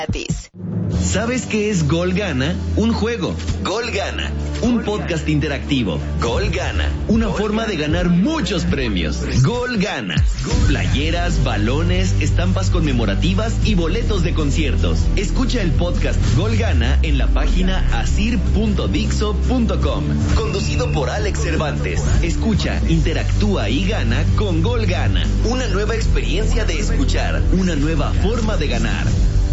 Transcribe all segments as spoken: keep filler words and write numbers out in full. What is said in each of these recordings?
¿Sabes qué es Gol Gana? Un juego. Gol Gana. Un podcast interactivo. Gol Gana. Una forma de ganar muchos premios. Gol Gana. Playeras, balones, estampas conmemorativas y boletos de conciertos. Escucha el podcast Gol Gana en la página asir punto dixo punto com. Conducido por Alex Cervantes. Escucha, interactúa y gana con Gol Gana. Una nueva experiencia de escuchar. Una nueva forma de ganar.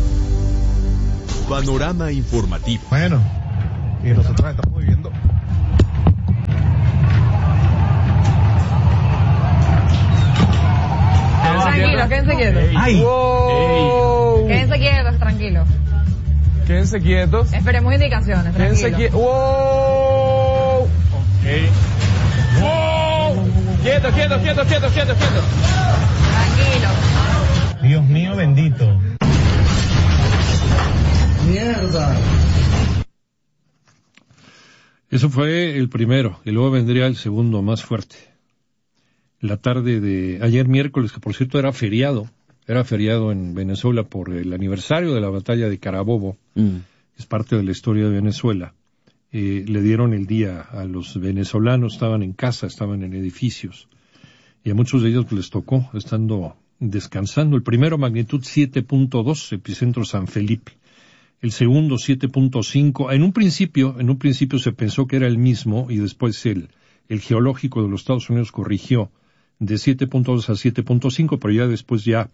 Panorama informativo. Bueno, y nosotros estamos viviendo. Tranquilo, quédense quietos. ¡Ay! Wow. Quédense quietos, tranquilos. Quédense quietos. Esperemos indicaciones, Quédense tranquilos. quietos. ¡Wow! Ok. ¡Wow! Quietos, quietos, quietos, quietos, quietos, quietos. Tranquilos. Dios mío bendito. Mierda. Eso fue el primero, y luego vendría el segundo más fuerte. La tarde de ayer miércoles, que por cierto era feriado, era feriado en Venezuela por el aniversario de la batalla de Carabobo, mm. es parte de la historia de Venezuela. Eh, le dieron el día a los venezolanos, estaban en casa, estaban en edificios, y a muchos de ellos les tocó, estando descansando. El primero, magnitud siete punto dos, epicentro San Felipe. El segundo, siete punto cinco. En un principio, en un principio se pensó que era el mismo, y después el, el geológico de los Estados Unidos corrigió de siete punto dos a siete punto cinco, pero ya después ya,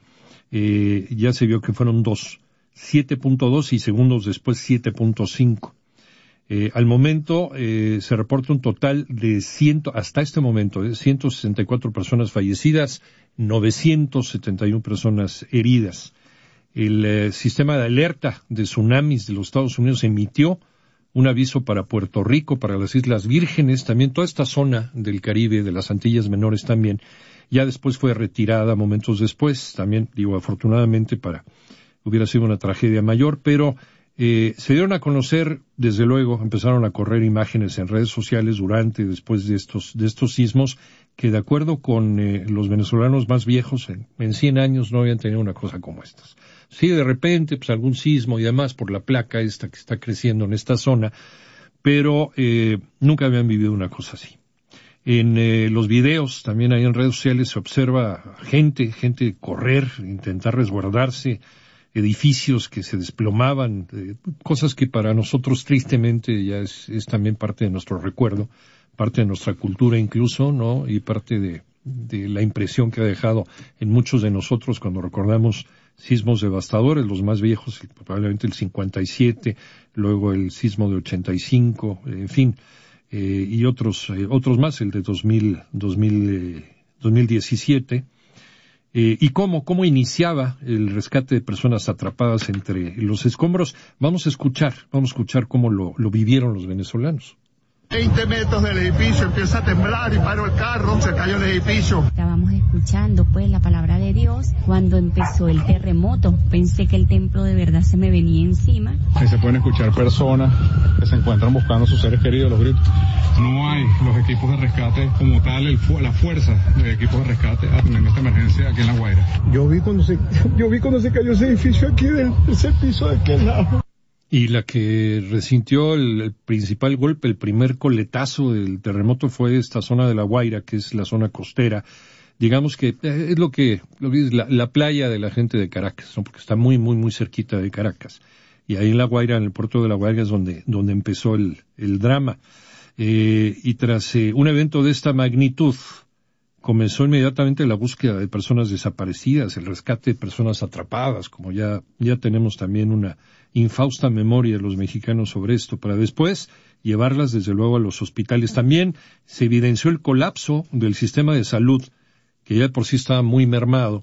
eh, ya se vio que fueron dos. siete punto dos y segundos después siete punto cinco. Eh, al momento, eh, se reporta un total de ciento, hasta este momento, de ciento sesenta y cuatro personas fallecidas, novecientas setenta y una personas heridas. El eh, sistema de alerta de tsunamis de los Estados Unidos emitió un aviso para Puerto Rico, para las Islas Vírgenes, también toda esta zona del Caribe, de las Antillas Menores también. Ya después fue retirada momentos después, también, digo, afortunadamente para, hubiera sido una tragedia mayor, pero eh, se dieron a conocer, desde luego, empezaron a correr imágenes en redes sociales durante y después de estos, de estos sismos, que de acuerdo con eh, los venezolanos más viejos, en, en cien años no habían tenido una cosa como estas. Sí, de repente, pues algún sismo y demás por la placa esta que está creciendo en esta zona, pero eh, nunca habían vivido una cosa así. En eh, los videos, también ahí en redes sociales, se observa gente, gente correr, intentar resguardarse, edificios que se desplomaban, eh, cosas que para nosotros tristemente ya es, es también parte de nuestro recuerdo, parte de nuestra cultura incluso, ¿no? Y parte de, de la impresión que ha dejado en muchos de nosotros cuando recordamos sismos devastadores, los más viejos, probablemente el cincuenta y siete, luego el sismo de ochenta y cinco, en fin, eh, y otros, eh, otros más, el de dos mil, dos mil, eh, dos mil diecisiete, eh, y cómo, cómo iniciaba el rescate de personas atrapadas entre los escombros. Vamos a escuchar, vamos a escuchar cómo lo, lo vivieron los venezolanos. veinte metros del edificio, empieza a temblar y paró el carro, se cayó el edificio. Estábamos escuchando pues la palabra de Dios cuando empezó el terremoto. Pensé que el templo de verdad se me venía encima. Ahí se pueden escuchar personas que se encuentran buscando a sus seres queridos, los gritos. No hay los equipos de rescate como tal, el fu- la fuerza de equipos de rescate en esta emergencia aquí en La Guaira. Yo vi cuando se, yo vi cuando se cayó ese edificio aquí del tercer piso de aquel lado. Y la que resintió el, el principal golpe, el primer coletazo del terremoto fue esta zona de La Guaira, que es la zona costera. Digamos que es lo que, lo que es la, la playa de la gente de Caracas, ¿no? Porque está muy, muy, muy cerquita de Caracas. Y ahí en La Guaira, en el puerto de La Guaira, es donde, donde empezó el, el drama. Eh, y tras eh, un evento de esta magnitud, comenzó inmediatamente la búsqueda de personas desaparecidas, el rescate de personas atrapadas, como ya, ya tenemos también una infausta memoria de los mexicanos sobre esto, para después llevarlas desde luego a los hospitales. También se evidenció el colapso del sistema de salud, que ya por sí estaba muy mermado,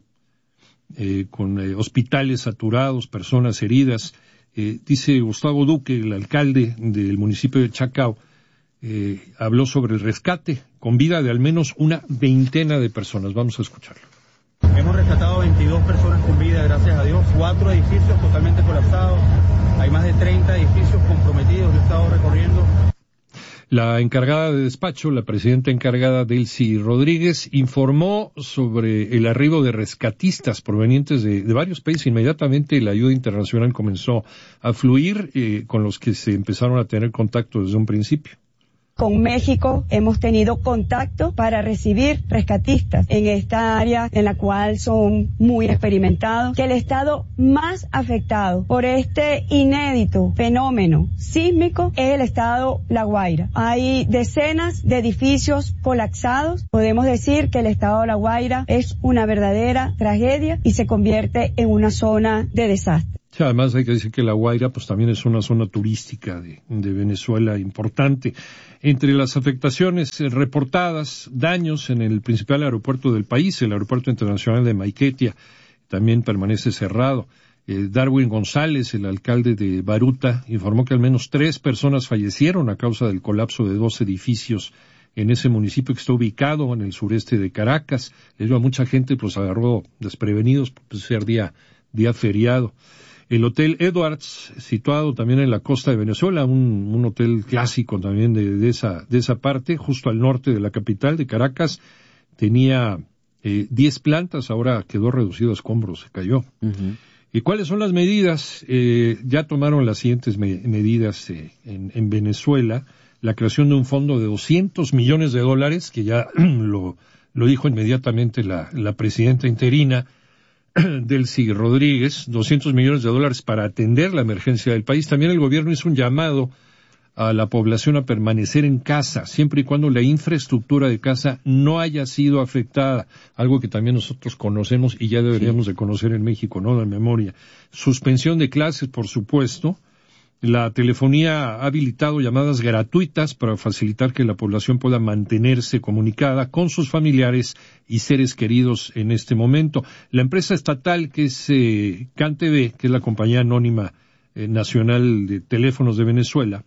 eh, con eh, hospitales saturados, personas heridas. Eh, dice Gustavo Duque, el alcalde del municipio de Chacao, eh, habló sobre el rescate con vida de al menos una veintena de personas. Vamos a escucharlo. Hemos rescatado veintidós personas con vida, gracias a Dios, cuatro edificios totalmente colapsados, hay más de treinta edificios comprometidos, yo he estado recorriendo. La encargada de despacho, la presidenta encargada Delcy Rodríguez, informó sobre el arribo de rescatistas provenientes de, de varios países. Inmediatamente la ayuda internacional comenzó a fluir, eh, con los que se empezaron a tener contacto desde un principio. Con México hemos tenido contacto para recibir rescatistas en esta área en la cual son muy experimentados, que el estado más afectado por este inédito fenómeno sísmico es el estado La Guaira. Hay decenas de edificios colapsados. Podemos decir que el estado La Guaira es una verdadera tragedia y se convierte en una zona de desastre. Sí, además hay que decir que La Guaira pues también es una zona turística de, de Venezuela importante. Entre las afectaciones reportadas, daños en el principal aeropuerto del país, el aeropuerto internacional de Maiquetía, también permanece cerrado. Eh, Darwin González, el alcalde de Baruta, informó que al menos tres personas fallecieron a causa del colapso de dos edificios en ese municipio que está ubicado en el sureste de Caracas. Ello a mucha gente pues agarró desprevenidos por ser día, día feriado. El Hotel Edwards, situado también en la costa de Venezuela, un, un hotel clásico también de, de esa de esa parte, justo al norte de la capital de Caracas, tenía eh, diez plantas, ahora quedó reducido a escombros, se cayó. Uh-huh. ¿Y cuáles son las medidas? Eh, ya tomaron las siguientes me- medidas eh, en, en Venezuela, la creación de un fondo de doscientos millones de dólares, que ya lo, lo dijo inmediatamente la, la presidenta interina, Delcy Rodríguez, doscientos millones de dólares para atender la emergencia del país. También el gobierno hizo un llamado a la población a permanecer en casa, siempre y cuando la infraestructura de casa no haya sido afectada, algo que también nosotros conocemos y ya deberíamos sí. de conocer en México, ¿no? De memoria. Suspensión de clases, por supuesto. La telefonía ha habilitado llamadas gratuitas para facilitar que la población pueda mantenerse comunicada con sus familiares y seres queridos en este momento. La empresa estatal, que es eh, CanTV, que es la compañía anónima eh, nacional de teléfonos de Venezuela,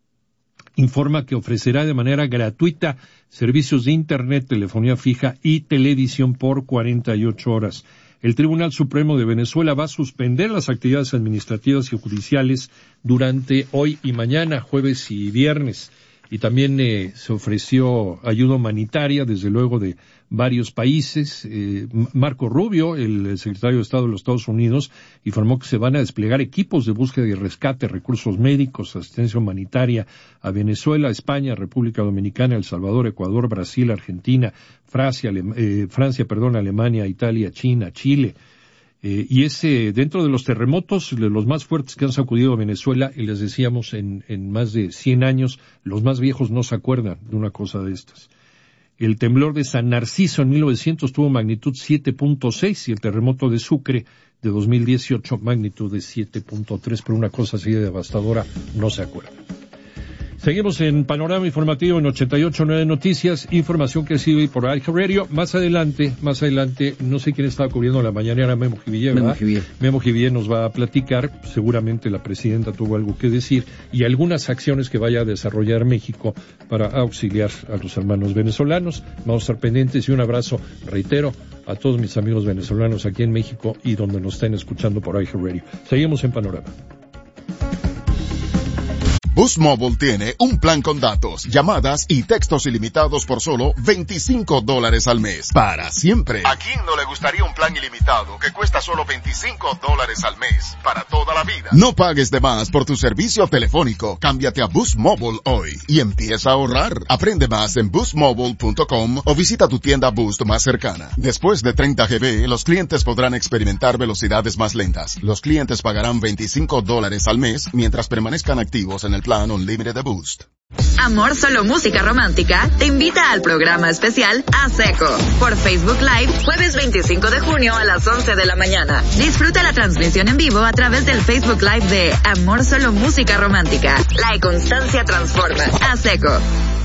informa que ofrecerá de manera gratuita servicios de Internet, telefonía fija y televisión por cuarenta y ocho horas. El Tribunal Supremo de Venezuela va a suspender las actividades administrativas y judiciales durante hoy y mañana, jueves y viernes. Y también eh, se ofreció ayuda humanitaria, desde luego, de varios países. Eh, Marco Rubio, el secretario de Estado de los Estados Unidos, informó que se van a desplegar equipos de búsqueda y rescate, recursos médicos, asistencia humanitaria a Venezuela, España, República Dominicana, El Salvador, Ecuador, Brasil, Argentina, Francia, Ale- eh, Francia, perdón, Alemania, Italia, China, Chile. Eh, y es eh, dentro de los terremotos, de los más fuertes que han sacudido a Venezuela, y les decíamos en, en más de cien años, los más viejos no se acuerdan de una cosa de estas. El temblor de San Narciso en mil novecientos tuvo magnitud siete punto seis y el terremoto de Sucre de dos mil dieciocho magnitud de siete punto tres, pero una cosa así de devastadora no se acuerda. Seguimos en Panorama Informativo en ochenta y ocho punto nueve Noticias, información que sigue por iHeartRadio. Más adelante, más adelante, no sé quién estaba cubriendo la mañanera, Memo Jivier, ¿verdad? Memo Jivier. Memo Jivier nos va a platicar, seguramente la presidenta tuvo algo que decir, y algunas acciones que vaya a desarrollar México para auxiliar a los hermanos venezolanos. Vamos a estar pendientes y un abrazo, reitero, a todos mis amigos venezolanos aquí en México y donde nos estén escuchando por iHeartRadio. Seguimos en Panorama. Boost Mobile tiene un plan con datos, llamadas y textos ilimitados por solo veinticinco dólares al mes. Para siempre. ¿A quién no le gustaría un plan ilimitado que cuesta solo veinticinco dólares al mes? Para toda la vida. No pagues de más por tu servicio telefónico. Cámbiate a Boost Mobile hoy y empieza a ahorrar. Aprende más en boost mobile punto com o visita tu tienda Boost más cercana. Después de treinta gigabytes, los clientes podrán experimentar velocidades más lentas. Los clientes pagarán veinticinco dólares al mes mientras permanezcan activos en el plan Unlimited de Boost. Amor Solo Música Romántica te invita al programa especial A Seco por Facebook Live jueves veinticinco de junio a las once de la mañana. Disfruta la transmisión en vivo a través del Facebook Live de Amor Solo Música Romántica. La constancia transforma. A Seco.